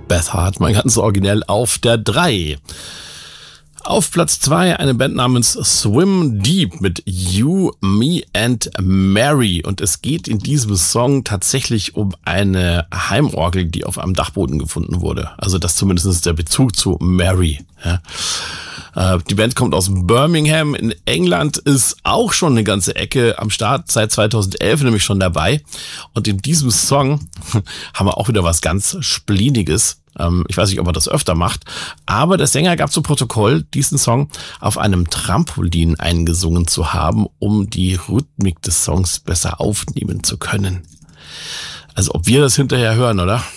Beth Hart, mal ganz originell auf der 3. Auf Platz 2 eine Band namens Swim Deep mit You, Me and Mary. Und es geht in diesem Song tatsächlich um eine Heimorgel, die auf einem Dachboden gefunden wurde. Also das zumindest ist der Bezug zu Mary. Ja. Die Band kommt aus Birmingham in England, ist auch schon eine ganze Ecke am Start, seit 2011 nämlich schon dabei. Und in diesem Song haben wir auch wieder was ganz Spleeniges. Ich weiß nicht, ob er das öfter macht, aber der Sänger gab zu Protokoll, diesen Song auf einem Trampolin eingesungen zu haben, um die Rhythmik des Songs besser aufnehmen zu können. Also ob wir das hinterher hören, oder?